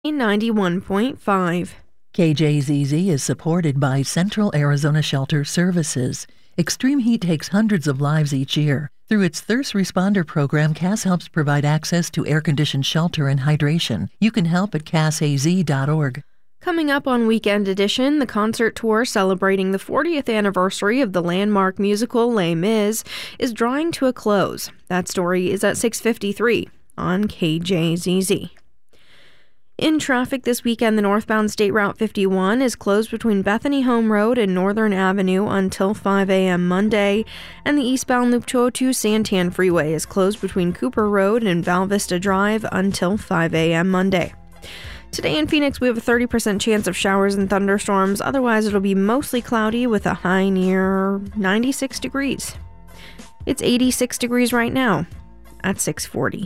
91.5. KJZZ is supported by Central Arizona Shelter Services. Extreme heat takes hundreds of lives each year. Through its Thirst Responder program, CAS helps provide access to air-conditioned shelter and hydration. You can help at casaz.org. Coming up on Weekend Edition, the concert tour celebrating the 40th anniversary of the landmark musical Les Mis is drawing to a close. That story is at 6:53 on KJZZ. In traffic this weekend, the northbound State Route 51 is closed between Bethany Home Road and Northern Avenue until 5 a.m. Monday, and the eastbound Loop 202 Santan Freeway is closed between Cooper Road and Val Vista Drive until 5 a.m. Monday. Today in Phoenix, we have a 30% chance of showers and thunderstorms. Otherwise, it'll be mostly cloudy with a high near 96 degrees. It's 86 degrees right now at 6:40.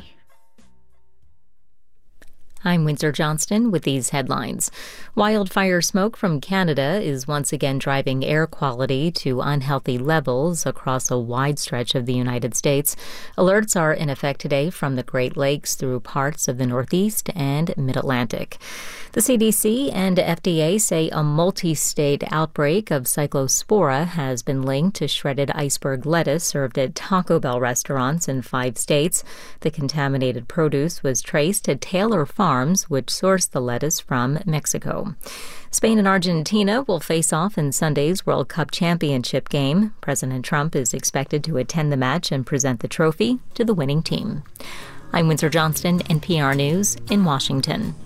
I'm Windsor Johnston with these headlines. Wildfire smoke from Canada is once again driving air quality to unhealthy levels across a wide stretch of the United States. Alerts are in effect today from the Great Lakes through parts of the Northeast and Mid-Atlantic. The CDC and FDA say a multi-state outbreak of Cyclospora has been linked to shredded iceberg lettuce served at Taco Bell restaurants in 5 states. The contaminated produce was traced to Taylor Farms, which sourced the lettuce from Mexico. Spain and Argentina will face off in Sunday's World Cup Championship game. President Trump is expected to attend the match and present the trophy to the winning team. I'm Windsor Johnston, NPR News in Washington.